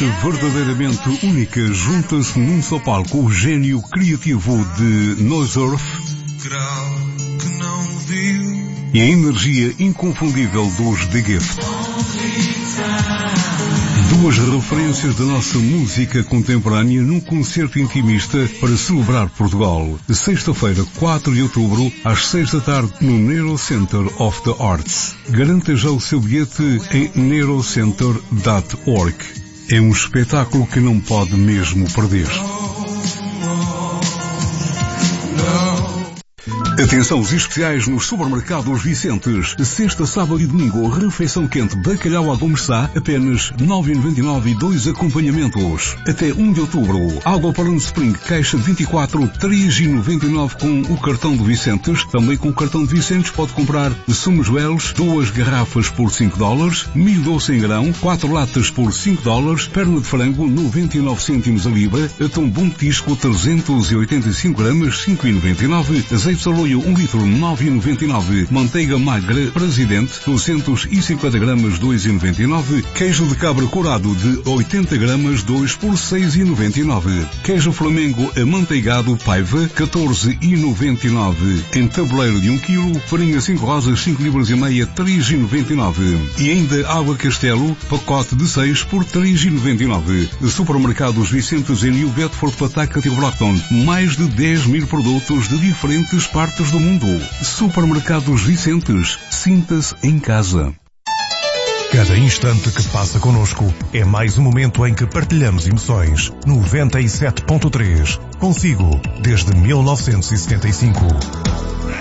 artista verdadeiramente única junta-se num só palco o gênio criativo de Noise Earth e a energia inconfundível dos The Gift. Duas referências da nossa música contemporânea num concerto intimista para celebrar Portugal. Sexta-feira, 4 de outubro, às 6 da tarde, no Nero Center of the Arts. Garanta já o seu bilhete em nerocenter.org. É um espetáculo que não pode mesmo perder. Atenção, os especiais nos supermercados Vicentes. Sexta, sábado e domingo, refeição quente, bacalhau à Gomes-Sá, apenas 9,99 e 2 acompanhamentos. Até 1 de outubro, água Poland Spring, caixa de 24, 3,99 com o cartão de Vicentes. Também com o cartão de Vicentes pode comprar sumos Wells, 2 garrafas por $5, milho doce em grão, 4 latas por $5, perna de frango, 99 cêntimos a libra, atum bom petisco, 385 gramas, 5,99, azeite de aloio 1 litro, 9,99. Manteiga magra Presidente, 250 gramas, 2,99. Queijo de cabra curado de 80 gramas, 2 por 6,99. Queijo Flamengo amanteigado Paiva, 14,99. Em tabuleiro de 1 kg, farinha 5 rosas, 5 libras e meia, 3,99. E ainda água Castelo, pacote de 6 por 3,99. Supermercados Vicentes em New Bedford, Pawtucket e Brockton. Mais de 10.000 produtos de diferentes partes do mundo. Supermercados Vicentes. Sinta-se em casa. Cada instante que passa connosco é mais um momento em que partilhamos emoções. 97.3. Consigo, desde 1975.